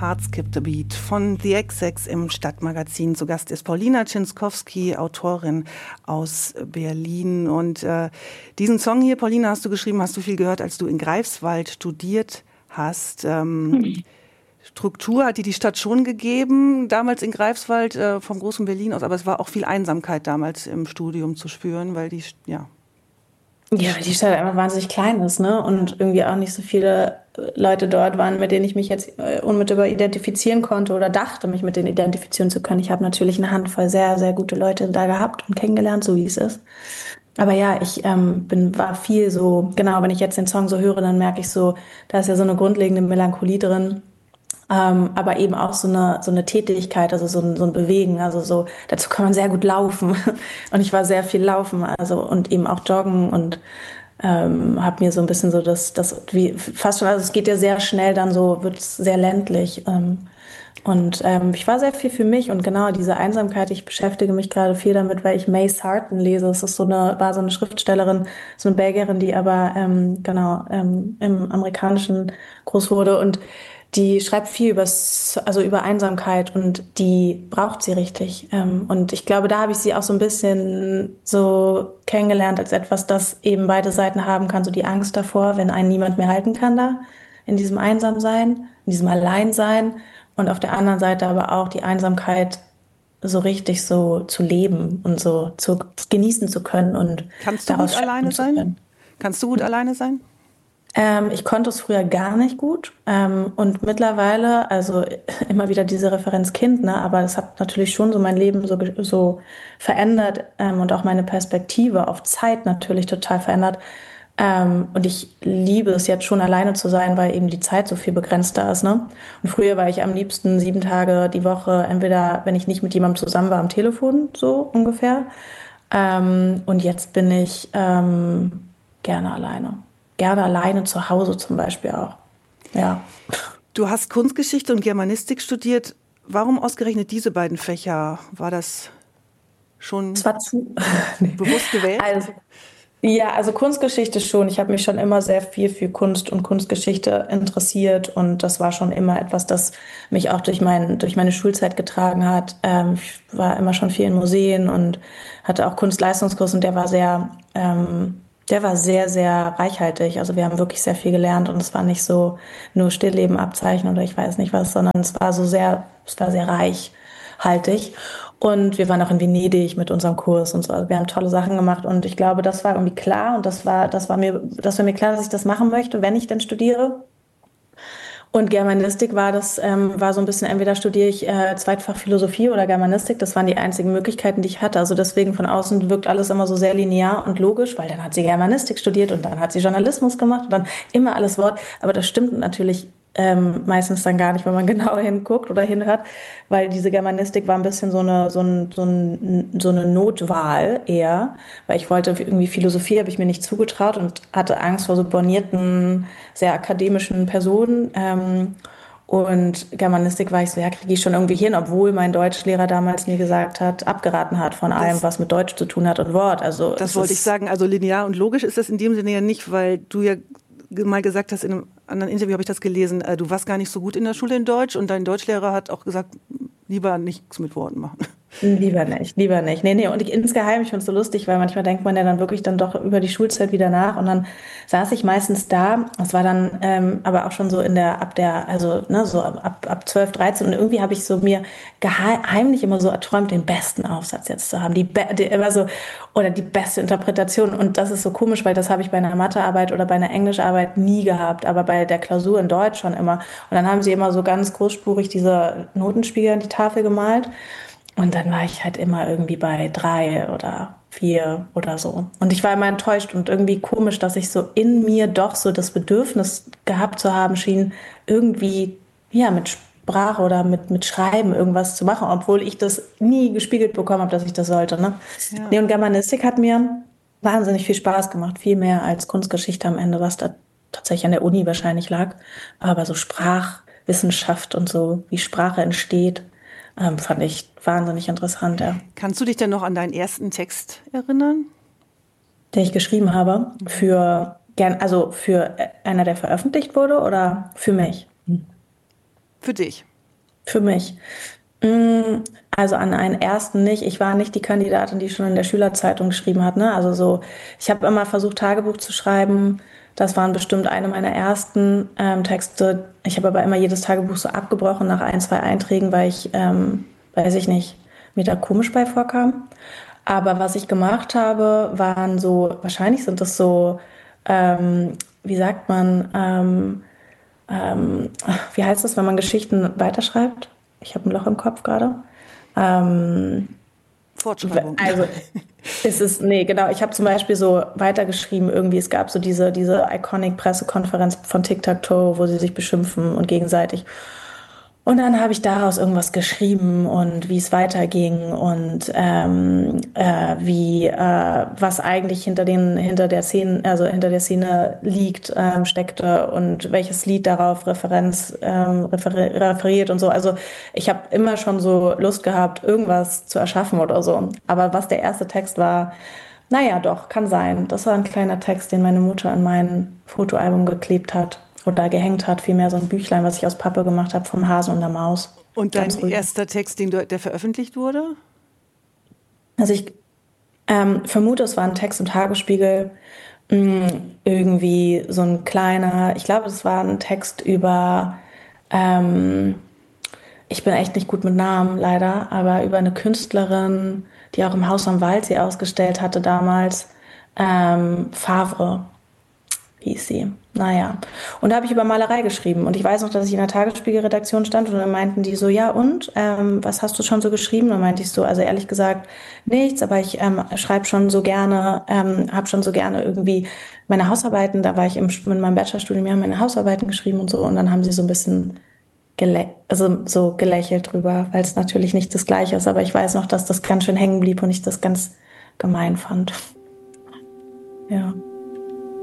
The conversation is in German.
Heart Skip the Beat von The XX im Stadtmagazin. Zu Gast ist Paulina Czinskowski, Autorin aus Berlin. Und diesen Song hier, Paulina, hast du geschrieben, hast du viel gehört, als du in Greifswald studiert hast. Struktur hat dir die Stadt schon gegeben, damals in Greifswald, vom großen Berlin aus. Aber es war auch viel Einsamkeit damals im Studium zu spüren, weil Ja, weil die Stadt einfach wahnsinnig klein ist, ne? Und irgendwie auch nicht so viele Leute dort waren, mit denen ich mich jetzt unmittelbar identifizieren konnte oder dachte, mich mit denen identifizieren zu können. Ich habe natürlich eine Handvoll sehr, sehr gute Leute da gehabt und kennengelernt, so wie es ist. Aber ja, ich war viel so, genau, wenn ich jetzt den Song so höre, dann merke ich so, da ist ja so eine grundlegende Melancholie drin. Aber eben auch so eine Tätigkeit, also so ein Bewegen, also so, dazu kann man sehr gut laufen. Und ich war sehr viel laufen, also und eben auch joggen und habe mir so ein bisschen so das wie fast schon, also es geht ja sehr schnell, dann so wird es sehr ländlich. Ich war sehr viel für mich und genau diese Einsamkeit, ich beschäftige mich gerade viel damit, weil ich May Sarton lese. Das ist war so eine Schriftstellerin, so eine Belgierin, die aber im Amerikanischen groß wurde und die schreibt viel über Einsamkeit und die braucht sie richtig. Und ich glaube, da habe ich sie auch so ein bisschen so kennengelernt als etwas, das eben beide Seiten haben kann. So die Angst davor, wenn einen niemand mehr halten kann da, in diesem Einsamsein, in diesem Alleinsein. Und auf der anderen Seite aber auch die Einsamkeit so richtig so zu leben und so zu genießen zu können und Kannst du gut alleine sein? Kannst du gut alleine sein? Ich konnte es früher gar nicht gut und mittlerweile, also immer wieder diese Referenz Kind, ne, aber das hat natürlich schon so mein Leben so verändert und auch meine Perspektive auf Zeit natürlich total verändert. Und ich liebe es jetzt schon alleine zu sein, weil eben die Zeit so viel begrenzter ist, ne? Und früher war ich am liebsten 7 Tage die Woche, entweder wenn ich nicht mit jemandem zusammen war, am Telefon, so ungefähr. Und jetzt bin ich gerne alleine. Gerne alleine zu Hause zum Beispiel auch. Ja. Du hast Kunstgeschichte und Germanistik studiert. Warum ausgerechnet diese beiden Fächer? War das schon bewusst gewählt? Also Kunstgeschichte schon. Ich habe mich schon immer sehr viel für Kunst und Kunstgeschichte interessiert und das war schon immer etwas, das mich auch durch meine Schulzeit getragen hat. Ich war immer schon viel in Museen und hatte auch Kunstleistungskurs und der war sehr, sehr reichhaltig. Also wir haben wirklich sehr viel gelernt und es war nicht so nur Stilllebenabzeichen oder ich weiß nicht was, sondern es war sehr reichhaltig. Und wir waren auch in Venedig mit unserem Kurs und so. Also wir haben tolle Sachen gemacht und ich glaube, das war irgendwie klar und das war mir klar, dass ich das machen möchte, wenn ich denn studiere. Und Germanistik war so ein bisschen, entweder studiere ich Zweitfach Philosophie oder Germanistik. Das waren die einzigen Möglichkeiten, die ich hatte. Also deswegen von außen wirkt alles immer so sehr linear und logisch, weil dann hat sie Germanistik studiert und dann hat sie Journalismus gemacht und dann immer alles Wort. Aber das stimmt natürlich meistens dann gar nicht, wenn man genau hinguckt oder hinhört, weil diese Germanistik war ein bisschen so eine Notwahl eher, weil ich wollte irgendwie Philosophie, habe ich mir nicht zugetraut und hatte Angst vor so bornierten, sehr akademischen Personen. Und Germanistik war ich so, ja, kriege ich schon irgendwie hin, obwohl mein Deutschlehrer damals mir abgeraten hat von allem, was mit Deutsch zu tun hat und Wort. Also das wollte ich sagen, also linear und logisch ist das in dem Sinne ja nicht, weil du ja mal gesagt hast, in einem anderen Interview habe ich das gelesen, du warst gar nicht so gut in der Schule in Deutsch und dein Deutschlehrer hat auch gesagt, lieber nichts mit Worten machen. Lieber nicht. Nee. Und insgeheim, ich finde es so lustig, weil manchmal denkt man ja dann wirklich dann doch über die Schulzeit wieder nach und dann saß ich meistens da, das war dann aber auch schon so ab 12, 13 und irgendwie habe ich so mir heimlich immer so erträumt, den besten Aufsatz jetzt zu haben, oder die beste Interpretation und das ist so komisch, weil das habe ich bei einer Mathearbeit oder bei einer Englischarbeit nie gehabt, aber bei der Klausur in Deutsch schon immer. Und dann haben sie immer so ganz großspurig diese Notenspiegel an die Tafel gemalt. Und dann war ich halt immer irgendwie bei 3 oder 4 oder so. Und ich war immer enttäuscht und irgendwie komisch, dass ich so in mir doch so das Bedürfnis gehabt zu haben schien, irgendwie, ja, mit Sprache oder mit Schreiben irgendwas zu machen, obwohl ich das nie gespiegelt bekommen habe, dass ich das sollte, ne? Ja. Nee, und Germanistik hat mir wahnsinnig viel Spaß gemacht. Viel mehr als Kunstgeschichte am Ende, was da tatsächlich an der Uni wahrscheinlich lag. Aber so Sprachwissenschaft und so, wie Sprache entsteht, fand ich wahnsinnig interessant, ja. Kannst du dich denn noch an deinen ersten Text erinnern? Den ich geschrieben habe, für einer, der veröffentlicht wurde oder für mich? Für dich. Für mich. Also an einen ersten nicht. Ich war nicht die Kandidatin, die schon in der Schülerzeitung geschrieben hat. Ne? Also so, ich habe immer versucht, Tagebuch zu schreiben. Das waren bestimmt eine meiner ersten Texte. Ich habe aber immer jedes Tagebuch so abgebrochen nach ein, zwei Einträgen, weil ich, weiß ich nicht, mir da komisch bei vorkam. Aber was ich gemacht habe, waren so, wahrscheinlich sind das so, wie sagt man, wie heißt das, wenn man Geschichten weiterschreibt? Ich habe ein Loch im Kopf gerade. Fortschreibung. Also ist es, nee, genau. Ich habe zum Beispiel so weitergeschrieben, irgendwie, es gab so diese Iconic-Pressekonferenz von Tic-Tac-Toe, wo sie sich beschimpfen und gegenseitig. Und dann habe ich daraus irgendwas geschrieben und wie es weiterging und was eigentlich hinter der Szene, also hinter der Szene liegt, steckte und welches Lied darauf referiert und so. Also ich habe immer schon so Lust gehabt, irgendwas zu erschaffen oder so. Aber was der erste Text war, naja, doch, kann sein. Das war ein kleiner Text, den meine Mutter in mein Fotoalbum geklebt hat oder gehängt hat, vielmehr so ein Büchlein, was ich aus Pappe gemacht habe, vom Hasen und der Maus. Und dein erster Text, der veröffentlicht wurde? Also ich vermute, es war ein Text im Tagesspiegel, irgendwie so ein kleiner, ich glaube, es war ein Text über, ich bin echt nicht gut mit Namen, leider, aber über eine Künstlerin, die auch im Haus am Waldsee ausgestellt hatte damals, Favre hieß sie. Naja. Und da habe ich über Malerei geschrieben. Und ich weiß noch, dass ich in der Tagesspiegelredaktion stand und dann meinten die so, ja und, was hast du schon so geschrieben? Und dann meinte ich so, also ehrlich gesagt nichts, aber ich schreibe schon so gerne, habe schon so gerne irgendwie meine Hausarbeiten, da war ich in meinem Bachelorstudium, wir haben meine Hausarbeiten geschrieben und so. Und dann haben sie so ein bisschen so gelächelt drüber, weil es natürlich nicht das Gleiche ist. Aber ich weiß noch, dass das ganz schön hängen blieb und ich das ganz gemein fand. Ja.